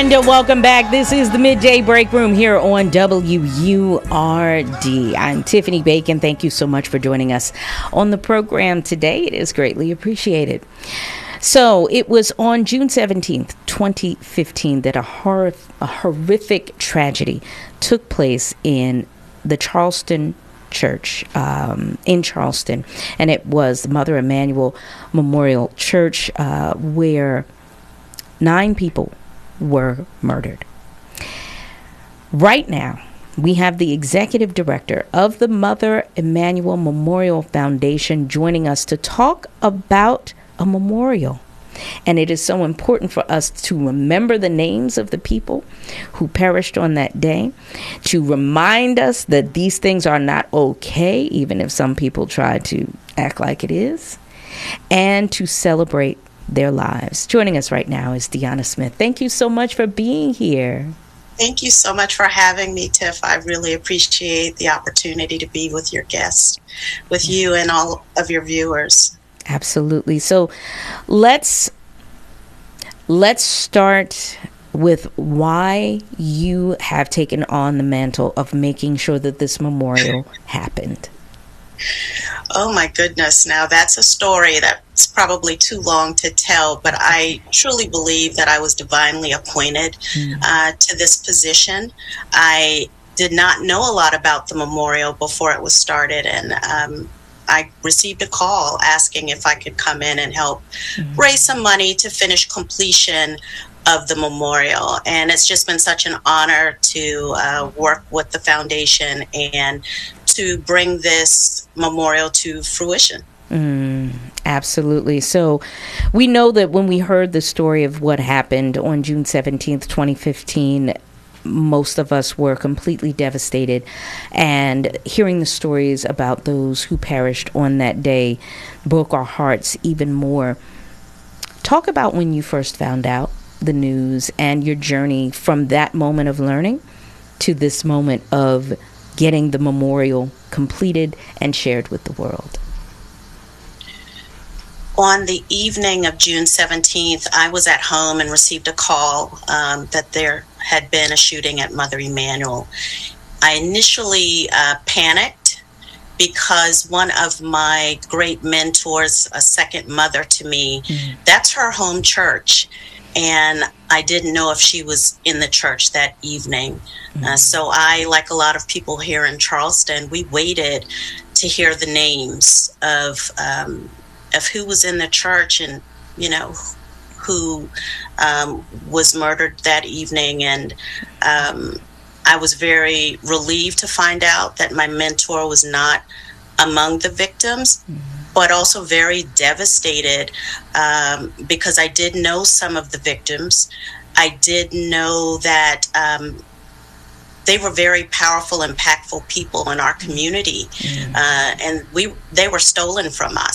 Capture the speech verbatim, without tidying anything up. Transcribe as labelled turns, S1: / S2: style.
S1: And welcome back. This is the Midday Break Room here on W U R D. I'm Tiffany Bacon. Thank you so much for joining us on the program today. It is greatly appreciated. So it was on June seventeenth, twenty fifteen, that a, hor- a horrific tragedy took place in the Charleston Church um, in Charleston. And it was the Mother Emanuel Memorial Church uh, where nine people were murdered. Right now, we have the executive director of the Mother Emanuel Memorial Foundation joining us to talk about a memorial. And it is so important for us to remember the names of the people who perished on that day, to remind us that these things are not okay, even if some people try to act like it is, and to celebrate their lives. Joining us right now is Deanna Smith. Thank you so much for being here.
S2: Thank you so much for having me, Tiff. I really appreciate the opportunity to be with your guest, with you and all of your viewers.
S1: Absolutely. So let's let's start with why you have taken on the mantle of making sure that this memorial happened.
S2: Oh my goodness. Now that's a story that's probably too long to tell, but I truly believe that I was divinely appointed mm. uh, to this position. I did not know a lot about the memorial before it was started, and um, I received a call asking if I could come in and help mm. raise some money to finish completion of the memorial. And it's just been such an honor to uh, work with the foundation and to bring this memorial to fruition.
S1: Mm, absolutely. So we know that when we heard the story of what happened on June seventeenth, twenty fifteen, most of us were completely devastated. And hearing the stories about those who perished on that day broke our hearts even more. Talk about when you first found out the news and your journey from that moment of learning to this moment of getting the memorial completed and shared with the world.
S2: On the evening of June seventeenth, I was at home and received a call um, that there had been a shooting at Mother Emanuel. I initially uh, panicked because one of my great mentors, a second mother to me, mm-hmm. that's her home church. And I didn't know if she was in the church that evening. Mm-hmm. Uh, so I, like a lot of people here in Charleston, we waited to hear the names of um, of who was in the church and, you know, who um, was murdered that evening. And um, I was very relieved to find out that my mentor was not among the victims. Mm-hmm. But also very devastated um, because I did know some of the victims. I did know that um, they were very powerful, impactful people in our community, mm. uh, and we they were stolen from us.